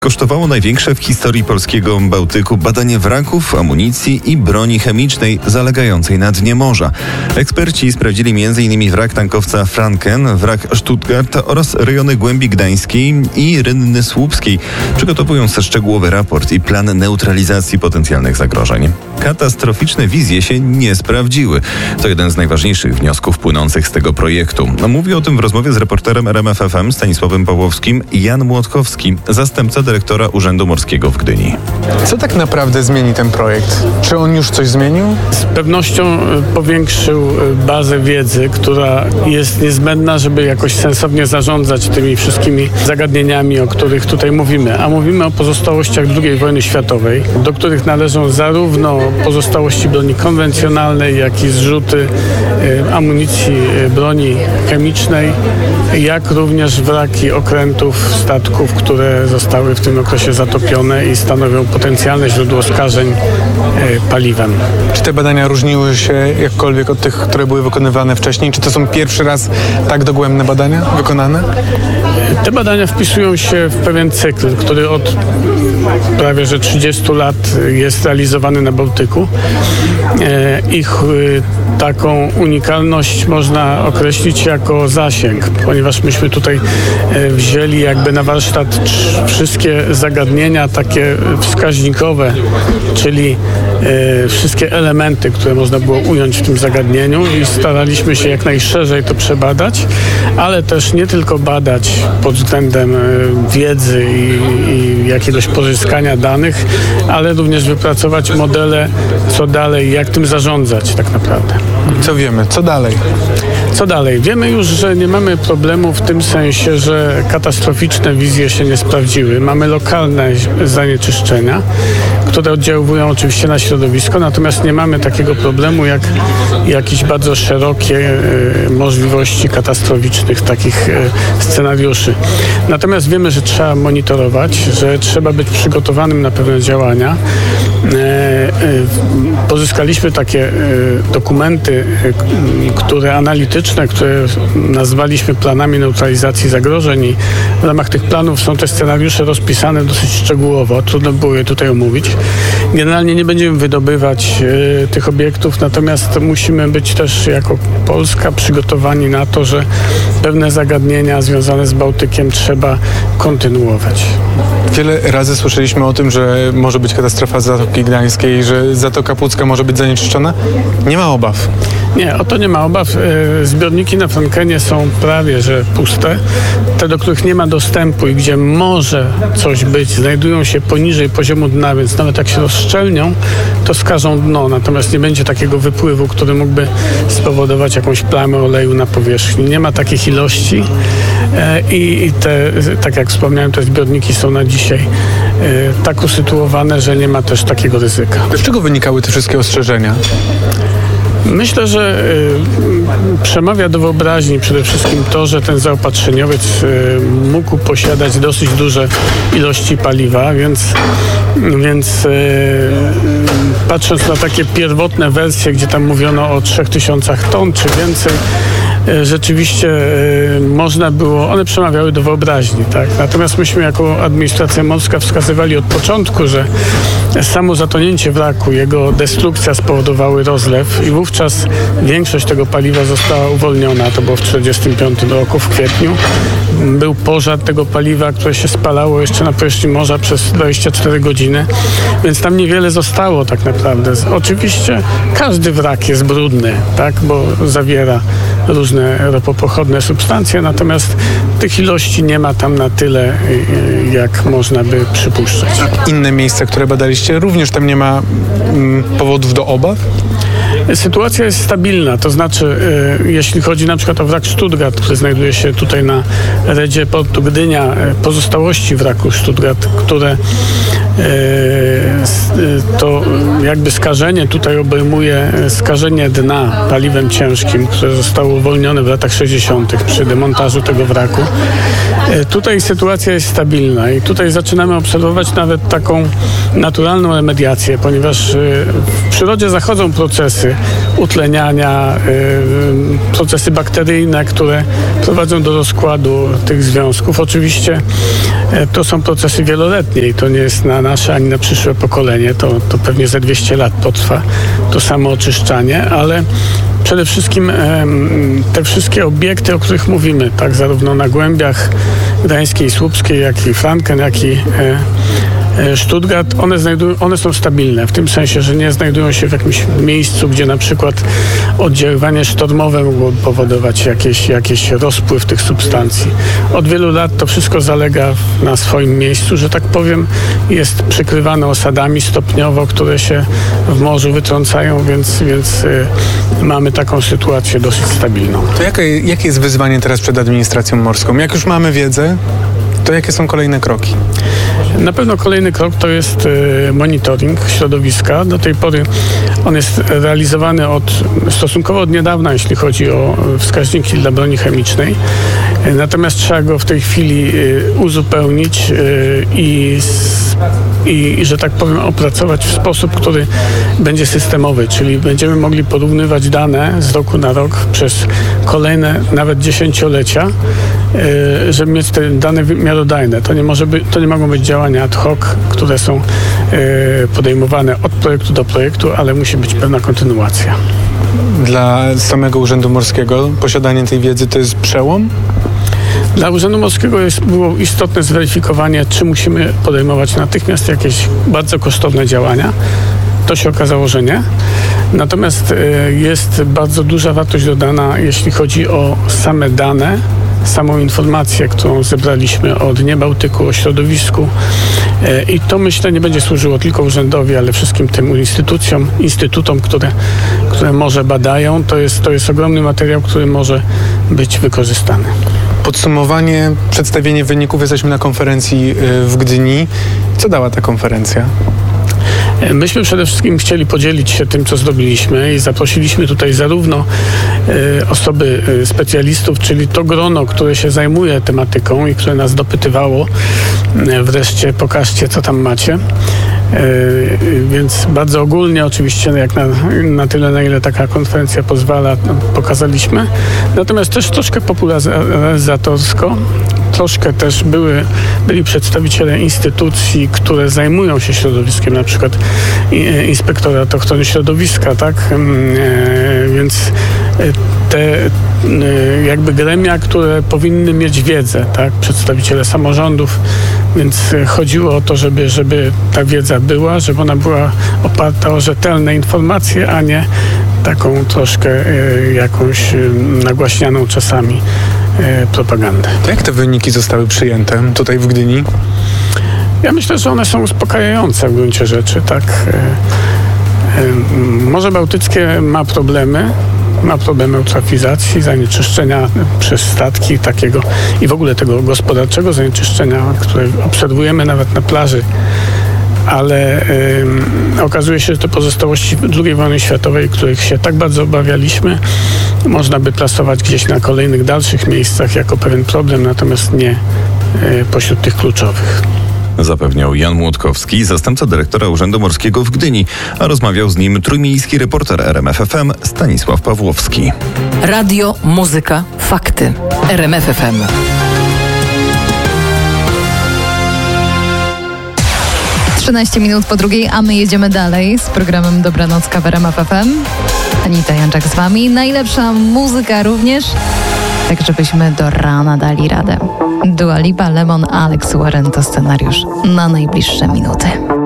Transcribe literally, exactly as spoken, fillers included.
Kosztowało największe w historii polskiego Bałtyku badanie wraków, amunicji i broni chemicznej zalegającej na dnie morza. Eksperci sprawdzili między innymi wrak tankowca Franken, wrak Stuttgart oraz rejony Głębi Gdańskiej i Rynny Słupskiej. Przygotowując szczegółowy raport i plan neutralizacji potencjalnych zagrożeń. Katastroficzne wizje się nie sprawdziły. To jeden z najważniejszych wniosków płynących z tego projektu. Mówi o tym w rozmowie z reporterem R M F F M Stanisławem Pawłowskim Jan Młotkowski, zastępca dyrektora Urzędu Morskiego w Gdyni. Co tak naprawdę zmieni ten projekt? Czy on już coś zmienił? Z pewnością powiększył bazę wiedzy, która jest niezbędna, żeby jakoś sensownie zarządzać tymi wszystkimi zagadnieniami, o których tutaj mówimy. A mówimy o pozostałościach drugiej wojny światowej, do których należą zarówno pozostałości broni konwencjonalnej, jak i zrzuty amunicji broni chemicznej, jak również wraki okrętów, statków, które zostały w tym okresie zatopione i stanowią potencjalne źródło skażeń paliwem. Czy te badania różniły się jakkolwiek od tych, które były wykonywane wcześniej? Czy to są pierwszy raz tak dogłębne badania wykonane? Te badania wpisują się w pewien cykl, który od prawie że trzydziestu lat jest realizowany na Bałtyku. Ich taką unikalność można określić jako zasięg, ponieważ myśmy tutaj wzięli jakby na warsztat wszystkie zagadnienia takie wskaźnikowe, czyli wszystkie elementy, które można było ująć w tym zagadnieniu i staraliśmy się jak najszerzej to przebadać, ale też nie tylko badać pod względem wiedzy i, i jakiegoś pozyskania danych, ale również wypracować modele, co dalej, jak tym zarządzać tak naprawdę. Co wiemy? Co dalej? Co dalej? Wiemy już, że nie mamy problemu w tym sensie, że katastroficzne wizje się nie sprawdziły. Mamy lokalne zanieczyszczenia, które oddziałują oczywiście na środowisko, natomiast nie mamy takiego problemu jak jakieś bardzo szerokie e, możliwości katastroficznych takich e, scenariuszy. Natomiast wiemy, że trzeba monitorować, że trzeba być przygotowanym na pewne działania. E, e, pozyskaliśmy takie e, dokumenty, e, które analityczne, które nazwaliśmy planami neutralizacji zagrożeń i w ramach tych planów są te scenariusze rozpisane dosyć szczegółowo. Trudno było je tutaj omówić. Generalnie nie będziemy wydobywać e, tych obiektów, natomiast musimy być też jako Polska przygotowani na to, że pewne zagadnienia związane z Bałtykiem trzeba kontynuować. Wiele razy słyszeliśmy o tym, że może być katastrofa Zatoki Gdańskiej, że Zatoka Pucka może być zanieczyszczona. Nie ma obaw. Nie, o to nie ma obaw. Zbiorniki na Frankenie są prawie że puste. Te, do których nie ma dostępu i gdzie może coś być, znajdują się poniżej poziomu dna, więc nawet jak się rozszczelnią, to skażą dno. Natomiast nie będzie takiego wypływu, który mógłby spowodować jakąś plamę oleju na powierzchni. Nie ma takich ilości i te, tak jak wspomniałem, te zbiorniki są na dzisiaj tak usytuowane, że nie ma też takiego ryzyka. Z czego wynikały te wszystkie ostrzeżenia? Myślę, że y, przemawia do wyobraźni przede wszystkim to, że ten zaopatrzeniowiec y, mógł posiadać dosyć duże ilości paliwa, więc, więc y, patrząc na takie pierwotne wersje, gdzie tam mówiono o trzech tysiącach ton czy więcej, rzeczywiście y, można było, one przemawiały do wyobraźni, tak? Natomiast myśmy jako administracja morska wskazywali od początku, że samo zatonięcie wraku, jego destrukcja spowodowały rozlew i wówczas większość tego paliwa została uwolniona. To było w tysiąc dziewięćset czterdziestym piątym roku w kwietniu. Był pożar tego paliwa, które się spalało jeszcze na powierzchni morza przez dwadzieścia cztery godziny, więc tam niewiele zostało tak naprawdę. Oczywiście każdy wrak jest brudny, tak? Bo zawiera różne ropopochodne substancje, natomiast tych ilości nie ma tam na tyle, jak można by przypuszczać. Inne miejsca, które badaliście, również tam nie ma mm, powodów do obaw? Sytuacja jest stabilna, to znaczy y, jeśli chodzi na przykład o wrak Stuttgart, który znajduje się tutaj na redzie portu Gdynia, y, pozostałości wraku Stuttgart, które y, to jakby skażenie tutaj obejmuje skażenie dna paliwem ciężkim, które zostało uwolnione w latach sześćdziesiątych przy demontażu tego wraku. Tutaj sytuacja jest stabilna i tutaj zaczynamy obserwować nawet taką naturalną remediację, ponieważ w przyrodzie zachodzą procesy utleniania, procesy bakteryjne, które prowadzą do rozkładu tych związków. Oczywiście to są procesy wieloletnie i to nie jest na nasze ani na przyszłe pokolenie. To, to pewnie za dwieście lat potrwa to samo oczyszczanie, ale przede wszystkim te wszystkie obiekty, o których mówimy, tak zarówno na głębiach gdańskiej, słupskiej, jak i Franken, jak i Stuttgart, one, znajdują, one są stabilne, w tym sensie, że nie znajdują się w jakimś miejscu, gdzie na przykład oddziaływanie sztormowe mogło powodować jakieś, jakiś rozpływ tych substancji. Od wielu lat to wszystko zalega na swoim miejscu, że tak powiem, jest przykrywane osadami stopniowo, które się w morzu wytrącają, więc, więc y, mamy taką sytuację dosyć stabilną. To jakie, jakie jest wyzwanie teraz przed administracją morską? Jak już mamy wiedzę, to jakie są kolejne kroki? Na pewno kolejny krok to jest monitoring środowiska. Do tej pory on jest realizowany od, stosunkowo od niedawna, jeśli chodzi o wskaźniki dla broni chemicznej. Natomiast trzeba go w tej chwili uzupełnić i, i, że tak powiem, opracować w sposób, który będzie systemowy, czyli będziemy mogli porównywać dane z roku na rok przez kolejne nawet dziesięciolecia, żeby mieć te dane miarodajne. To nie może być, to nie mogą być działania ad hoc, które są podejmowane od projektu do projektu, ale musi być pewna kontynuacja. Dla samego Urzędu Morskiego posiadanie tej wiedzy to jest przełom? Dla Urzędu Morskiego jest, było istotne zweryfikowanie, czy musimy podejmować natychmiast jakieś bardzo kosztowne działania. To się okazało, że nie. Natomiast jest bardzo duża wartość dodana, jeśli chodzi o same dane, samą informację, którą zebraliśmy o dnie Bałtyku, o środowisku. I to, myślę, nie będzie służyło tylko urzędowi, ale wszystkim tym instytucjom, instytutom, które, które może badają. To jest, to jest ogromny materiał, który może być wykorzystany. Podsumowanie, przedstawienie wyników. Jesteśmy na konferencji w Gdyni. Co dała ta konferencja? Myśmy przede wszystkim chcieli podzielić się tym, co zrobiliśmy i zaprosiliśmy tutaj zarówno y, osoby y, specjalistów, czyli to grono, które się zajmuje tematyką i które nas dopytywało, y, wreszcie pokażcie, co tam macie. Yy, więc bardzo ogólnie oczywiście, jak na, na tyle, na ile taka konferencja pozwala, no, pokazaliśmy. Natomiast też troszkę popularyzatorsko, troszkę też były, byli przedstawiciele instytucji, które zajmują się środowiskiem, na przykład Inspektorat Ochrony Środowiska, tak? Yy, więc te yy, jakby gremia, które powinny mieć wiedzę, tak? Przedstawiciele samorządów, więc chodziło o to, żeby, żeby ta wiedza była, żeby ona była oparta o rzetelne informacje, a nie taką troszkę y, jakąś y, nagłaśnianą czasami y, propagandę. Jak te wyniki zostały przyjęte tutaj w Gdyni? Ja myślę, że one są uspokajające w gruncie rzeczy, tak. Y, y, Morze Bałtyckie ma problemy. Ma problem eutrofizacji, zanieczyszczenia przez statki takiego i w ogóle tego gospodarczego zanieczyszczenia, które obserwujemy nawet na plaży. Ale y, okazuje się, że te pozostałości drugiej wojny światowej, których się tak bardzo obawialiśmy, można by plasować gdzieś na kolejnych dalszych miejscach jako pewien problem, natomiast nie y, pośród tych kluczowych. Zapewniał Jan Młotkowski, zastępca dyrektora Urzędu Morskiego w Gdyni, a rozmawiał z nim trójmiejski reporter R M F F M Stanisław Pawłowski. Radio, muzyka, fakty. R M F F M. trzynaście minut po drugiej, a my jedziemy dalej z programem Dobranocka w R M F F M. Anita Janczak z wami. Najlepsza muzyka również, tak żebyśmy do rana dali radę. Dua Lipa, Lemon, Alex Warren to scenariusz na najbliższe minuty.